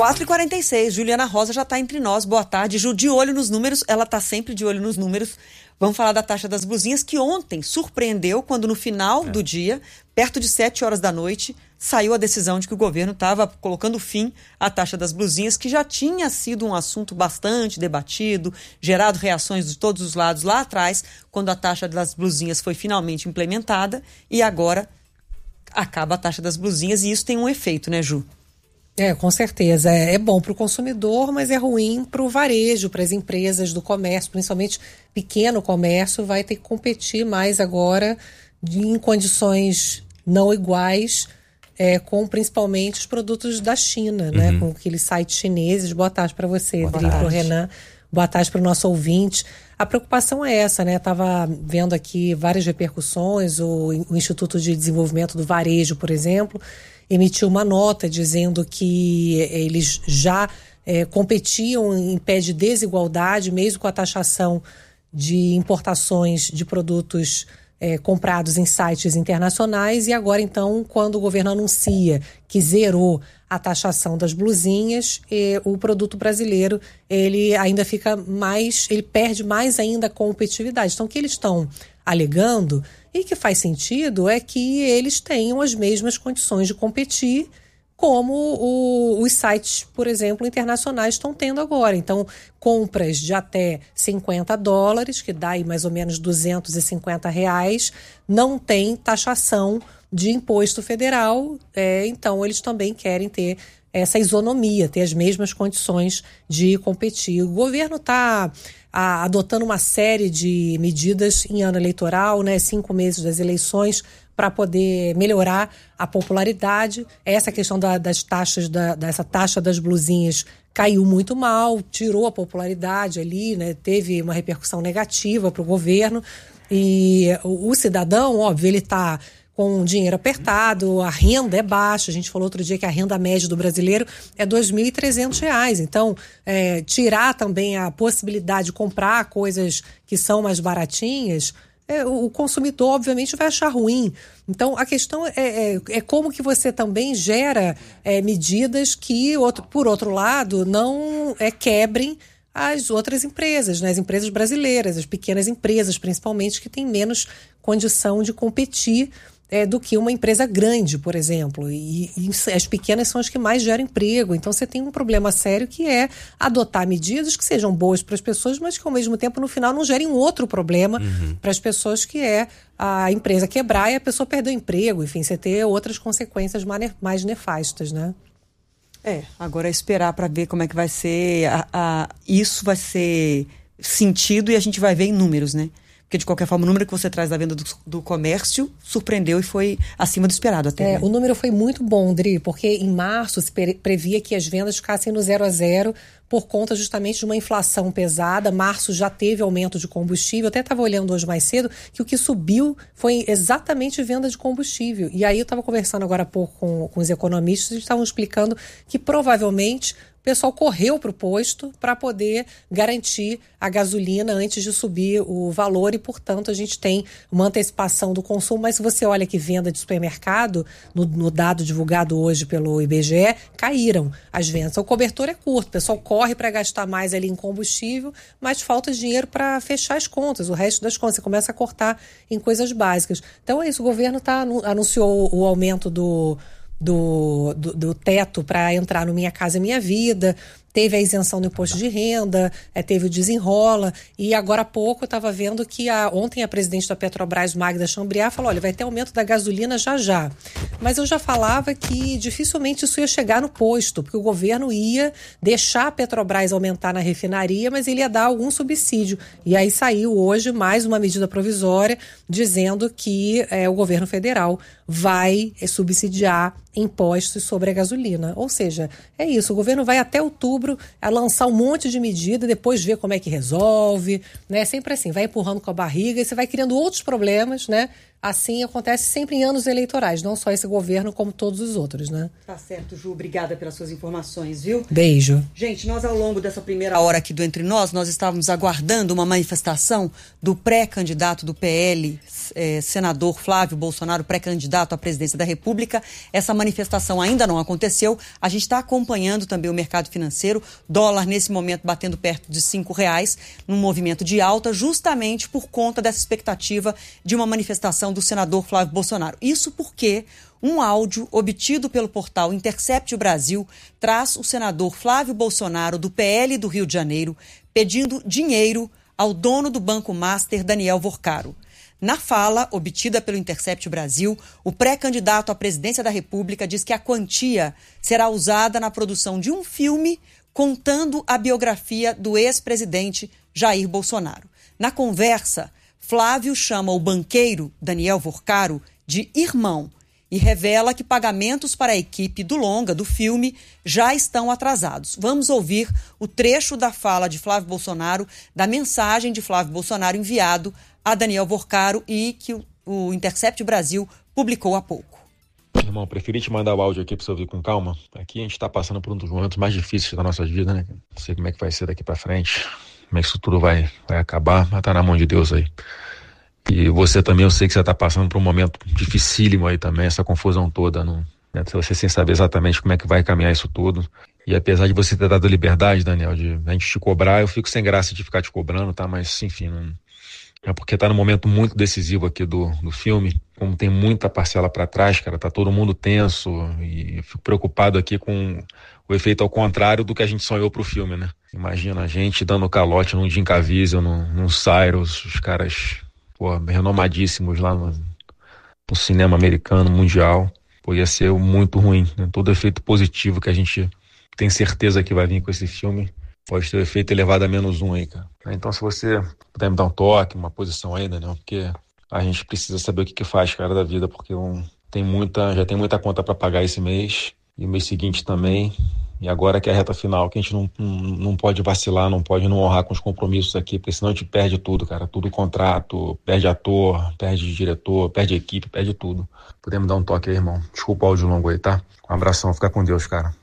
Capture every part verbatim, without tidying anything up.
quatro e quarenta e seis, Juliana Rosa já está entre nós. Boa tarde, Ju, de olho nos números, ela está sempre de olho nos números. Vamos falar da taxa das blusinhas, que ontem surpreendeu quando no final é. do dia, perto de sete horas da noite, saiu a decisão de que o governo estava colocando fim à taxa das blusinhas, que já tinha sido um assunto bastante debatido, gerado reações de todos os lados lá atrás, quando a taxa das blusinhas foi finalmente implementada, e agora acaba a taxa das blusinhas, e isso tem um efeito, né, Ju? É, com certeza. É, é bom para o consumidor, mas é ruim para o varejo, para as empresas do comércio, principalmente pequeno comércio, vai ter que competir mais agora de, em condições não iguais, é, com principalmente os produtos da China, uhum. né? Com aqueles sites chineses. Boa tarde para você, Adri, para o Renan. Boa tarde para o nosso ouvinte. A preocupação é essa, né? Estava vendo aqui várias repercussões. O, o Instituto de Desenvolvimento do Varejo, por exemplo, emitiu uma nota dizendo que eles já é, competiam em pé de desigualdade, mesmo com a taxação de importações de produtos é, comprados em sites internacionais. E agora, então, quando o governo anuncia que zerou a taxação das blusinhas, e o produto brasileiro ele ainda fica mais, ele perde mais ainda a competitividade. Então, o que eles estão alegando, e que faz sentido, é que eles tenham as mesmas condições de competir como o, os sites, por exemplo, internacionais estão tendo agora. Então, compras de até cinquenta dólares, que dá aí mais ou menos duzentos e cinquenta reais, não tem taxação de imposto federal, é, então eles também querem ter essa isonomia, ter as mesmas condições de competir. O governo está adotando uma série de medidas em ano eleitoral, né, cinco meses das eleições, para poder melhorar a popularidade. Essa questão da, das taxas, da, dessa taxa das blusinhas caiu muito mal, tirou a popularidade ali, né, teve uma repercussão negativa para o governo. E o, o cidadão, óbvio, ele está com dinheiro apertado, a renda é baixa. A gente falou outro dia que a renda média do brasileiro é dois mil e trezentos reais. Então, é, tirar também a possibilidade de comprar coisas que são mais baratinhas, é, o consumidor, obviamente, vai achar ruim. Então, a questão é, é, é como que você também gera é, medidas que, outro, por outro lado, não é, quebrem as outras empresas, né? As empresas brasileiras, as pequenas empresas, principalmente, que têm menos condição de competir É, do que uma empresa grande, por exemplo. E, e as pequenas são as que mais geram emprego. Então você tem um problema sério, que é adotar medidas que sejam boas para as pessoas, mas que ao mesmo tempo no final não gerem um outro problema uhum. para as pessoas, que é a empresa quebrar e a pessoa perder o emprego. Enfim, você ter outras consequências mais nefastas, né? É, agora é esperar para ver como é que vai ser. A, a, isso vai ser sentido e a gente vai ver em números, né? Porque, de qualquer forma, o número que você traz da venda do, do comércio surpreendeu e foi acima do esperado até. É, né? O número foi muito bom, Dri, porque em março se pre- previa que as vendas ficassem no zero a zero por conta justamente de uma inflação pesada. Março já teve aumento de combustível. Eu até estava olhando hoje mais cedo que o que subiu foi exatamente venda de combustível. E aí eu estava conversando agora há pouco com, com os economistas, eles estavam explicando que provavelmente o pessoal correu para o posto para poder garantir a gasolina antes de subir o valor e, portanto, a gente tem uma antecipação do consumo. Mas se você olha que venda de supermercado, no, no dado divulgado hoje pelo I B G E, caíram as vendas. O cobertor é curto, o pessoal corre para gastar mais ali em combustível, mas falta dinheiro para fechar as contas, o resto das contas. Você começa a cortar em coisas básicas. Então é isso, o governo tá, anunciou o aumento do... Do, do, do teto para entrar no Minha Casa Minha Vida, teve a isenção do imposto de renda, é, teve o desenrola, e agora há pouco eu estava vendo que a, ontem a presidente da Petrobras, Magda Chambriard, falou, olha, vai ter aumento da gasolina já já. Mas eu já falava que dificilmente isso ia chegar no posto, porque o governo ia deixar a Petrobras aumentar na refinaria, mas ele ia dar algum subsídio. E aí saiu hoje mais uma medida provisória dizendo que é, o governo federal vai é, subsidiar impostos sobre a gasolina. Ou seja, é isso, o governo vai até outubro a lançar um monte de medida, depois ver como é que resolve, né? Sempre assim, vai empurrando com a barriga e você vai criando outros problemas, né? assim acontece sempre em anos eleitorais, não só esse governo, como todos os outros, né? Tá certo, Ju. Obrigada pelas suas informações, viu? Beijo. Gente, nós ao longo dessa primeira hora aqui do Entre Nós, nós estávamos aguardando uma manifestação do pré-candidato do P L, eh, senador Flávio Bolsonaro, pré-candidato à presidência da República. Essa manifestação ainda não aconteceu. A gente está acompanhando também o mercado financeiro, dólar nesse momento batendo perto de cinco reais, num movimento de alta, justamente por conta dessa expectativa de uma manifestação do senador Flávio Bolsonaro. Isso porque um áudio obtido pelo portal Intercept Brasil traz o senador Flávio Bolsonaro, do P L do Rio de Janeiro, pedindo dinheiro ao dono do Banco Master, Daniel Vorcaro. Na fala, obtida pelo Intercept Brasil, o pré-candidato à presidência da República diz que a quantia será usada na produção de um filme contando a biografia do ex-presidente Jair Bolsonaro. Na conversa, Flávio chama o banqueiro Daniel Vorcaro de irmão e revela que pagamentos para a equipe do longa, do filme, já estão atrasados. Vamos ouvir o trecho da fala de Flávio Bolsonaro, da mensagem de Flávio Bolsonaro enviado a Daniel Vorcaro e que o, o Intercept Brasil publicou há pouco. Irmão, preferi te mandar o áudio aqui para você ouvir com calma. Aqui a gente está passando por um dos momentos mais difíceis da nossa vida, né? Não sei como é que vai ser daqui para frente, como é que isso tudo vai, vai acabar, mas tá na mão de Deus aí. E você também, eu sei que você está passando por um momento dificílimo aí também, essa confusão toda, não, né? Você sem saber exatamente como é que vai caminhar isso tudo. E apesar de você ter dado liberdade, Daniel, de a gente te cobrar, eu fico sem graça de ficar te cobrando, tá? Mas, enfim, não... é porque tá num momento muito decisivo aqui do, do filme, como tem muita parcela para trás, cara, tá todo mundo tenso e eu fico preocupado aqui com o efeito ao contrário do que a gente sonhou pro filme, né? Imagina a gente dando calote num Jim Caviezel, num, num Cyrus, os caras, pô, renomadíssimos lá no, no cinema americano, mundial. Pô, ia ser muito ruim, né? Todo efeito positivo que a gente tem certeza que vai vir com esse filme pode ter o efeito elevado a menos um aí, cara. Então, se você puder me dar um toque, uma posição aí, Daniel, porque a gente precisa saber o que que faz, cara, da vida, porque um, tem muita, já tem muita conta para pagar esse mês, e o mês seguinte também, e agora que é a reta final, que a gente não, não, não pode vacilar, não pode não honrar com os compromissos aqui, porque senão a gente perde tudo, cara, tudo contrato, perde ator, perde diretor, perde equipe, perde tudo. Podemos dar um toque aí, irmão? Desculpa o áudio longo aí, tá? Um abração, fica com Deus, cara.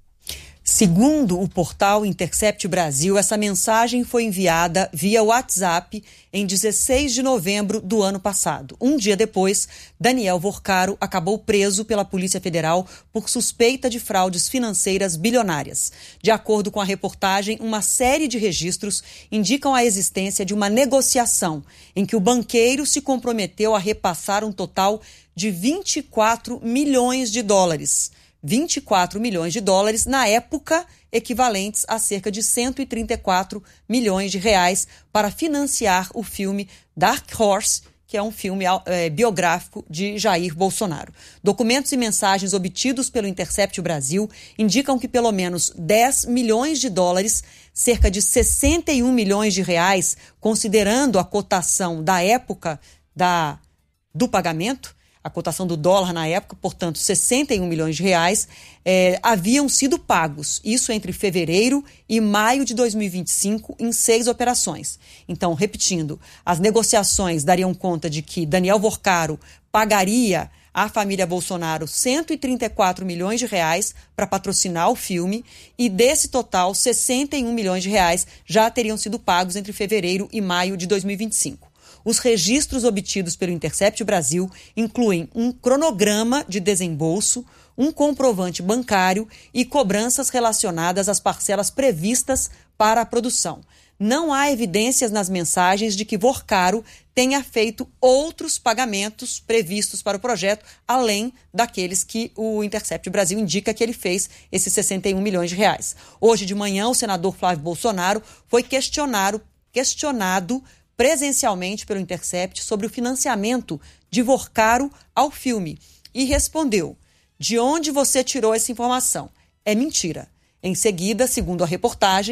Segundo o portal Intercept Brasil, essa mensagem foi enviada via WhatsApp em dezesseis de novembro do ano passado. Um dia depois, Daniel Vorcaro acabou preso pela Polícia Federal por suspeita de fraudes financeiras bilionárias. De acordo com a reportagem, uma série de registros indicam a existência de uma negociação em que o banqueiro se comprometeu a repassar um total de vinte e quatro milhões de dólares. vinte e quatro milhões de dólares, na época, equivalentes a cerca de cento e trinta e quatro milhões de reais para financiar o filme Dark Horse, que é um filme é, biográfico de Jair Bolsonaro. Documentos e mensagens obtidos pelo Intercept Brasil indicam que pelo menos dez milhões de dólares, cerca de sessenta e um milhões de reais, considerando a cotação da época da, do pagamento, a cotação do dólar na época, portanto, sessenta e um milhões de reais, eh, haviam sido pagos. Isso entre fevereiro e maio de dois mil e vinte e cinco, em seis operações. Então, repetindo, as negociações dariam conta de que Daniel Vorcaro pagaria à família Bolsonaro cento e trinta e quatro milhões de reais para patrocinar o filme e desse total, sessenta e um milhões de reais já teriam sido pagos entre fevereiro e maio de dois mil e vinte e cinco. Os registros obtidos pelo Intercept Brasil incluem um cronograma de desembolso, um comprovante bancário e cobranças relacionadas às parcelas previstas para a produção. Não há evidências nas mensagens de que Vorcaro tenha feito outros pagamentos previstos para o projeto, além daqueles que o Intercept Brasil indica que ele fez, esses sessenta e um milhões de reais. Hoje de manhã, o senador Flávio Bolsonaro foi questionado, questionado presencialmente pelo Intercept sobre o financiamento de Vorcaro ao filme e respondeu: de onde você tirou essa informação? É mentira. Em seguida, segundo a reportagem,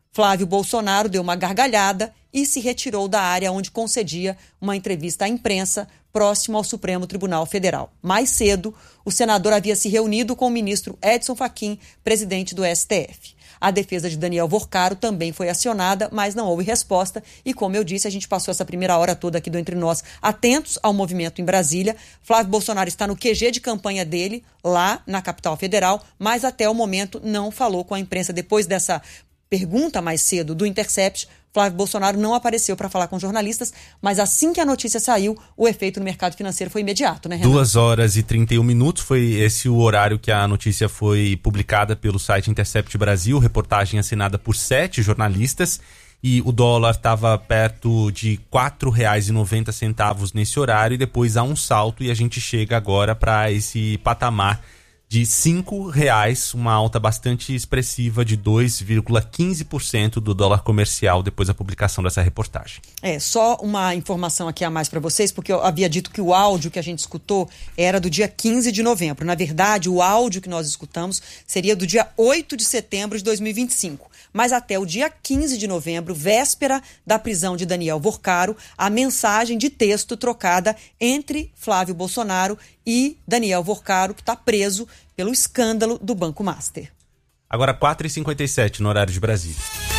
Flávio Bolsonaro deu uma gargalhada e se retirou da área onde concedia uma entrevista à imprensa próximo ao Supremo Tribunal Federal. Mais cedo, o senador havia se reunido com o ministro Edson Fachin, presidente do S T F. A defesa de Daniel Vorcaro também foi acionada, mas não houve resposta. E, como eu disse, a gente passou essa primeira hora toda aqui do Entre Nós atentos ao movimento em Brasília. Flávio Bolsonaro está no Q G de campanha dele, lá na capital federal, mas até o momento não falou com a imprensa. Depois dessa pergunta mais cedo do Intercept, Flávio Bolsonaro não apareceu para falar com jornalistas, mas assim que a notícia saiu, o efeito no mercado financeiro foi imediato, né, Renan? duas horas e trinta e um minutos, foi esse o horário que a notícia foi publicada pelo site Intercept Brasil, reportagem assinada por sete jornalistas, e o dólar estava perto de quatro reais e noventa centavos nesse horário, e depois há um salto e a gente chega agora para esse patamar de cinco reais, uma alta bastante expressiva de dois vírgula quinze por cento do dólar comercial depois da publicação dessa reportagem. É, só uma informação aqui a mais para vocês, porque eu havia dito que o áudio que a gente escutou era do dia quinze de novembro. Na verdade, o áudio que nós escutamos seria do dia oito de setembro de dois mil e vinte e cinco. Mas até o dia quinze de novembro, véspera da prisão de Daniel Vorcaro, a mensagem de texto trocada entre Flávio Bolsonaro e Daniel Vorcaro, que está preso pelo escândalo do Banco Master. Agora quatro e cinquenta e sete no horário de Brasília.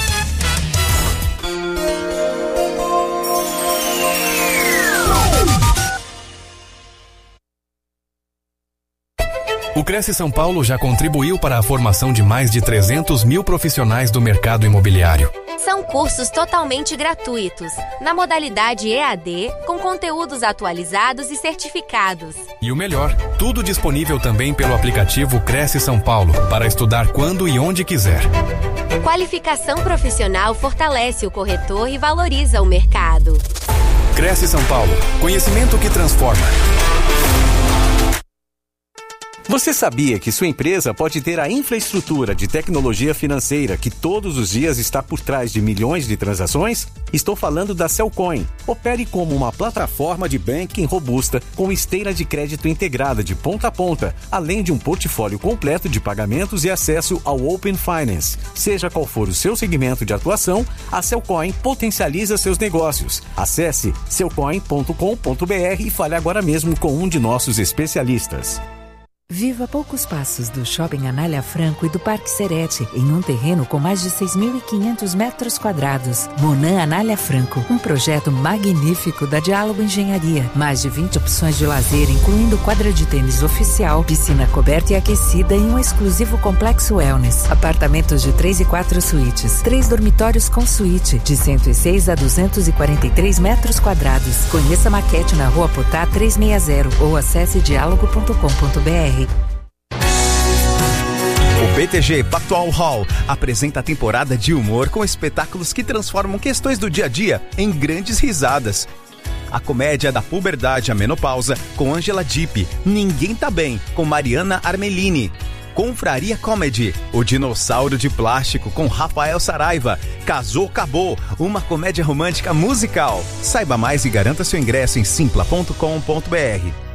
O Cresce São Paulo já contribuiu para a formação de mais de trezentos mil profissionais do mercado imobiliário. São cursos totalmente gratuitos, na modalidade E A D, com conteúdos atualizados e certificados. E o melhor, tudo disponível também pelo aplicativo Cresce São Paulo, para estudar quando e onde quiser. Qualificação profissional fortalece o corretor e valoriza o mercado. Cresce São Paulo, conhecimento que transforma. Você sabia que sua empresa pode ter a infraestrutura de tecnologia financeira que todos os dias está por trás de milhões de transações? Estou falando da Cellcoin. Opere como uma plataforma de banking robusta com esteira de crédito integrada de ponta a ponta, além de um portfólio completo de pagamentos e acesso ao Open Finance. Seja qual for o seu segmento de atuação, a Cellcoin potencializa seus negócios. Acesse cellcoin ponto com ponto b r e fale agora mesmo com um de nossos especialistas. Viva a poucos passos do Shopping Anália Franco e do Parque Serete, em um terreno com mais de seis mil e quinhentos metros quadrados. Monan Anália Franco, um projeto magnífico da Diálogo Engenharia. Mais de vinte opções de lazer, incluindo quadra de tênis oficial, piscina coberta e aquecida e um exclusivo complexo wellness. Apartamentos de três e quatro suítes, três dormitórios com suíte, de cento e seis a duzentos e quarenta e três metros quadrados. Conheça a maquete na Rua Potá trezentos e sessenta ou acesse diálogo ponto com ponto b r. O B T G Pactual Hall apresenta a temporada de humor com espetáculos que transformam questões do dia a dia em grandes risadas. A comédia da puberdade à menopausa com Angela Dipp, Ninguém Tá Bem, com Mariana Armelini. Confraria Comedy, o dinossauro de plástico com Rafael Saraiva. Casou, Acabou, uma comédia romântica musical. Saiba mais e garanta seu ingresso em simpla ponto com ponto b r.